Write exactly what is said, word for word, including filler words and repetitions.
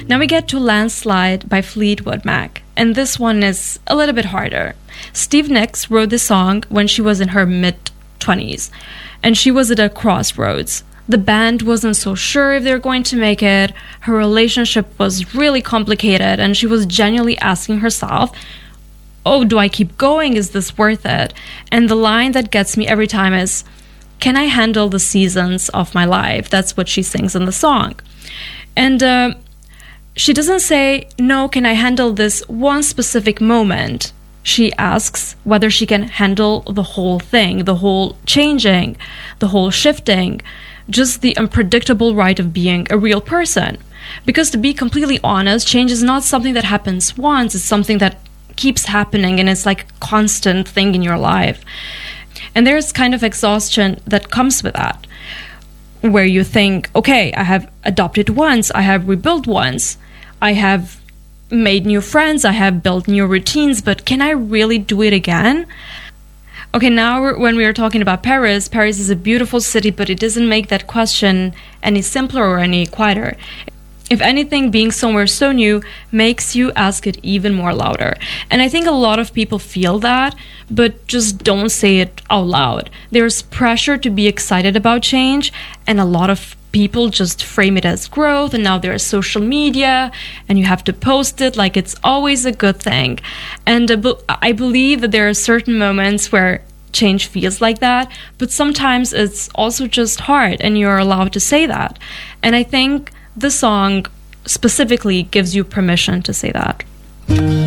Now we get to Landslide by Fleetwood Mac, and this one is a little bit harder. Steve Nicks wrote this song when she was in her mid-twenties, and she was at a crossroads. The band wasn't so sure if they were going to make it, her relationship was really complicated, and she was genuinely asking herself, oh, do I keep going? Is this worth it? And the line that gets me every time is, can I handle the seasons of my life? That's what she sings in the song. And uh, she doesn't say, no, can I handle this one specific moment? She asks whether she can handle the whole thing, the whole changing, the whole shifting, just the unpredictable ride of being a real person. Because to be completely honest, change is not something that happens once, it's something that keeps happening, and it's like a constant thing in your life. And there's kind of exhaustion that comes with that, where you think, okay, I have adopted once, I have rebuilt once, I have made new friends, I have built new routines, but can I really do it again? Okay, now we're, when we are talking about Paris, Paris is a beautiful city, but it doesn't make that question any simpler or any quieter. If anything, being somewhere so new makes you ask it even more louder. And I think a lot of people feel that, but just don't say it out loud. There's pressure to be excited about change, and a lot of people just frame it as growth, and now there's social media, and you have to post it like it's always a good thing. And uh, I believe that there are certain moments where change feels like that, but sometimes it's also just hard, and you're allowed to say that. And I think the song specifically gives you permission to say that.